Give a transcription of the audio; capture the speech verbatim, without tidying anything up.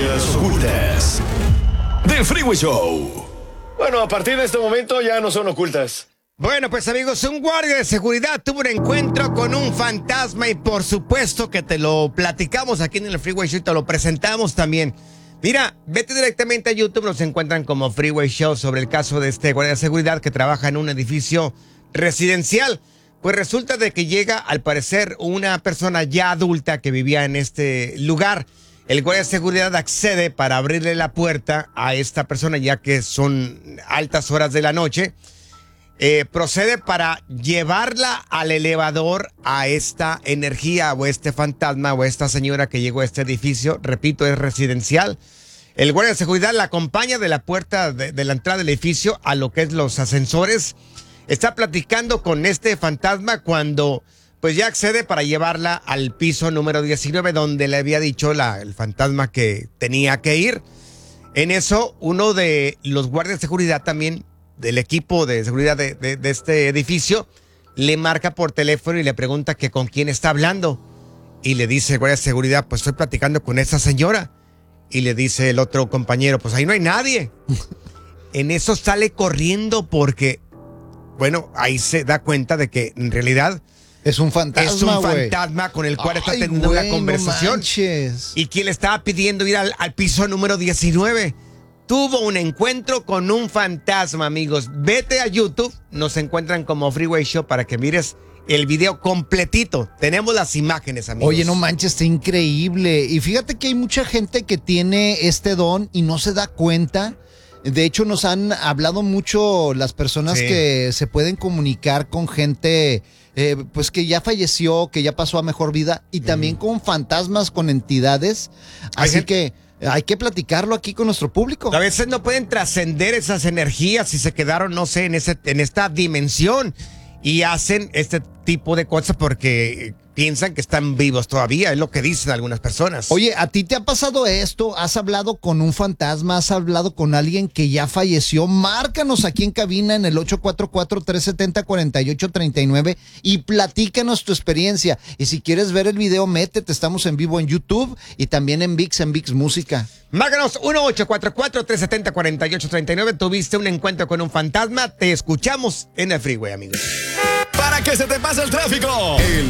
Áreas ocultas del Freeway Show. Bueno, a partir de este momento ya no son ocultas. Bueno, pues amigos, un guardia de seguridad tuvo un encuentro con un fantasma y por supuesto que te lo platicamos aquí en el Freeway Show y te lo presentamos también. Mira, vete directamente a YouTube, nos encuentran como Freeway Show sobre el caso de este guardia de seguridad que trabaja en un edificio residencial. Pues resulta de que llega, al parecer, una persona ya adulta que vivía en este lugar. El guardia de seguridad accede para abrirle la puerta a esta persona, ya que son altas horas de la noche. Eh, procede para llevarla al elevador a esta energía o este fantasma o esta señora que llegó a este edificio. Repito, es residencial. El guardia de seguridad la acompaña de la puerta de, de la entrada del edificio a lo que es los ascensores. Está platicando con este fantasma cuando pues ya accede para llevarla al piso número diecinueve, donde le había dicho la, el fantasma que tenía que ir. En eso, uno de los guardias de seguridad también, del equipo de seguridad de, de, de este edificio, le marca por teléfono y le pregunta que con quién está hablando. Y le dice el guardia de seguridad, pues estoy platicando con esa señora. Y le dice el otro compañero, pues ahí no hay nadie. En eso sale corriendo porque, bueno, ahí se da cuenta de que en realidad es un fantasma, es un güey. fantasma con el cual está Ay, teniendo güey, una conversación. No manches. Y quien le estaba pidiendo ir al, al piso número diecinueve. Tuvo un encuentro con un fantasma, amigos. Vete a YouTube, nos encuentran como Freeway Show para que mires el video completito. Tenemos las imágenes, amigos. Oye, no manches, está increíble. Y fíjate que hay mucha gente que tiene este don y no se da cuenta. De hecho, nos han hablado mucho las personas Sí. que se pueden comunicar con gente eh, pues que ya falleció, que ya pasó a mejor vida, y también mm. con fantasmas, con entidades. Hay Así gente... que hay que platicarlo aquí con nuestro público. A veces no pueden trascender esas energías y se quedaron, no sé, en, ese, en esta dimensión y hacen este tipo de cosas porque piensan que están vivos todavía, es lo que dicen algunas personas. Oye, ¿a ti te ha pasado esto? ¿Has hablado con un fantasma? ¿Has hablado con alguien que ya falleció? Márcanos aquí en cabina en el ocho cuatro cuatro, tres siete cero, cuatro ocho tres nueve y platícanos tu experiencia. Y si quieres ver el video, métete, estamos en vivo en YouTube y también en VIX, en VIX Música. Márcanos uno ocho cuatro cuatro, tres siete cero, cuatro ocho tres nueve. Tuviste un encuentro con un fantasma, te escuchamos en el Freeway, amigos. Para que se te pase el tráfico. El